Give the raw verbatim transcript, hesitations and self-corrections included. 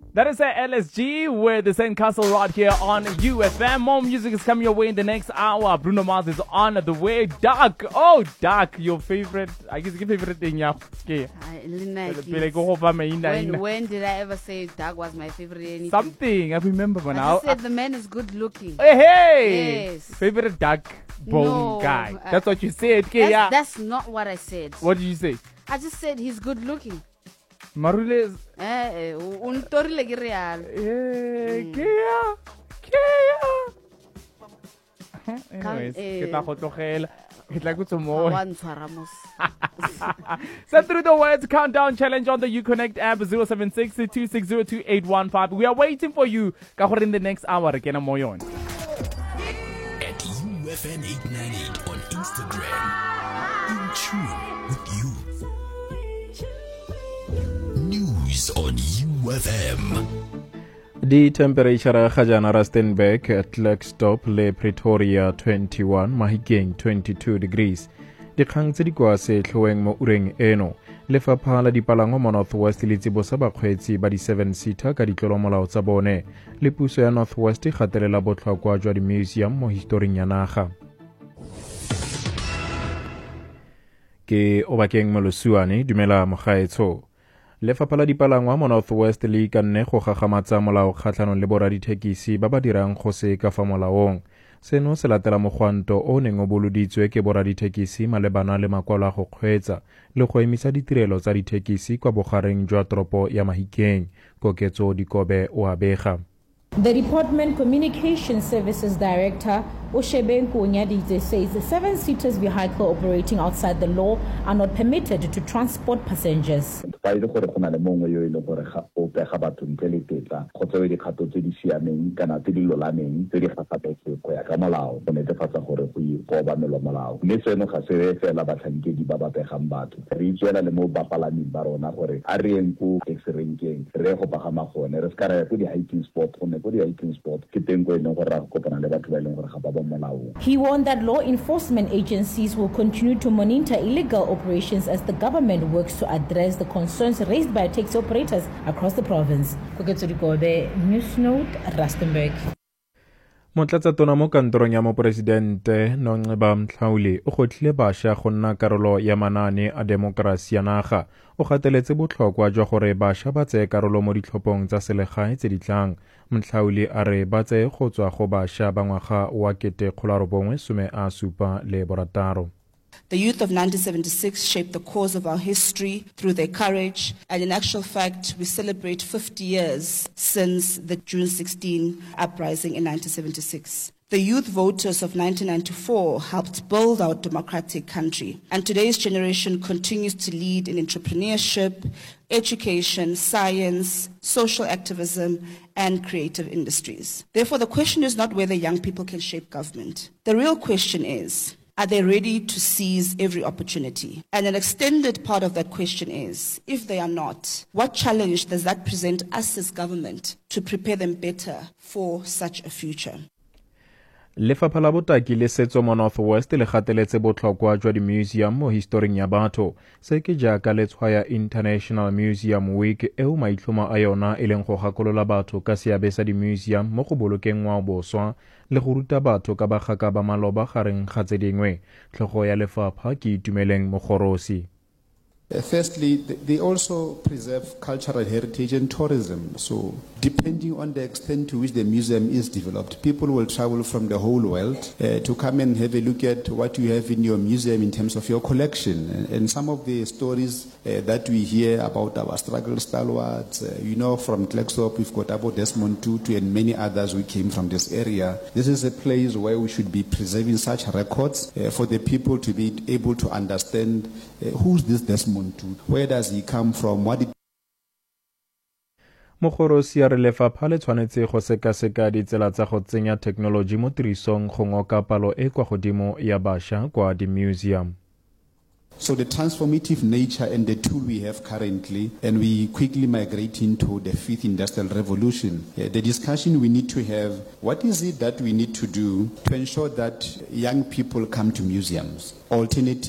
That is a L S G with the Sandcastle right here on U F M. More music is coming your way in the next hour. Bruno Mars is on the way. Dark. Oh, Dark. Your favorite. I guess your favorite thing. Yeah. Okay. When, when did I ever say Dark was my favorite? Anything? Something. I remember when I just said the man is good looking. Hey, hey. Yes. Favorite Dark bone no, guy. Uh, that's what you said. Okay, that's, yeah. That's not what I said. What did you say? I just said he's good looking. Marule. Eh, un torile ke real. Eh, Kea. Kea. Anyways, ke tla go tlogela. Ke tla go tsomo. Send through the words countdown challenge on the Uconnect app zero seven six two six zero two eight one five. We are waiting for you. Ka gore in the next hour ke na mo yone. At U F M eight ninety-eight on Instagram. In tune with you. News on U F M. The temperature ga jana Rustenburg at Klerksdorp le Pretoria twenty-one, Mahikeng twenty-two degrees. Dikgang tse di kwa setlhoeng mo ureng eno. Lefapha la dipalangwa mo Northwest le tsibosa bakgweetsi ba di seven seater ka ditlolomolao tsa bone. Le puso ya Northwest gatelela botlhokwa jwa di museum mo historing ya naga. Ke Obakeng Molosuane dumela mogaetsho. Lefapha la dipalangwa mo Northwest le ikanne go gagamatsa molao kgatlhanong le boradithekisi ba ba dirang go se ka fa molaong. Seno se latela mogwanto o neng o boloditswe ke boradithekisi malebana le makwalo a go kgweetsa le go emisa ditirelo tsa dithekisi kwa bogareng jwa toropo ya Mahikeng. Koketso Dikobe o abega. The Department Communication Services Director, Osheben Kunyadidze, says the seven-seaters vehicle operating outside the law are not permitted to transport passengers. The He warned that law enforcement agencies will continue to monitor illegal operations as the government works to address the concerns raised by taxi operators across the province. News Note, Rustenburg. Motlatsa tona mo kantorong ya moporesidente Nongceba Mhlauli o gotlhile bašwa go nna karolo ya manane a demokrasi ya naga. O gateletse botlhokwa jwa gore bašwa ba tseye karolo mo ditlhophong tsa selegae tse di tlang. Mhlauli a re ba tseye go tswa go bašwa ba ngwaga wa kete kgolo a robongwe some a supa le borataro. The youth of nineteen seventy-six shaped the course of our history through their courage, and in actual fact, we celebrate fifty years since the June sixteenth uprising in nineteen seventy-six. The youth voters of nineteen ninety-four helped build our democratic country, and today's generation continues to lead in entrepreneurship, education, science, social activism, and creative industries. Therefore, the question is not whether young people can shape government. The real question is, are they ready to seize every opportunity? And an extended part of that question is, if they are not, what challenge does that present us as government to prepare them better for such a future? Lefapha la botaki le setso mo Northwest le gateletse botlhokwa jwa di museum mo historing ya batho. Se ke jaaka le tshwaya International Museum Week eo maitlhomo a yona e leng go gakolola batho ka seabe sa di museum mo go bolokeng ngwaoboswa le go ruta batho ka bagaka ba maloba gareng ga tse dingwe. Tlhogo ya lefapha ke Itumeleng Mogorosi. Uh, firstly, they also preserve cultural heritage and tourism. So, depending on the extent to which the museum is developed, people will travel from the whole world uh, to come and have a look at what you have in your museum in terms of your collection. And, and some of the stories uh, that we hear about our struggle stalwarts, uh, you know, from Klerksdorp, we've got about Desmond Tutu and many others who came from this area. This is a place where we should be preserving such records uh, for the people to be able to understand uh, who's this Desmond. Where does he come from? What did Mogorosi a re lefapha le tshwanetse go sekaseka ditsela tsa go tsenya technology mo tirisong go ngoka palo e kwa godimo ya bašwa kwa di museum. So the transformative nature and the tool we have currently, and we quickly migrate into the fifth industrial revolution. Uh, the discussion we need to have, what is it that we need to do to ensure that young people come to museums? Alternative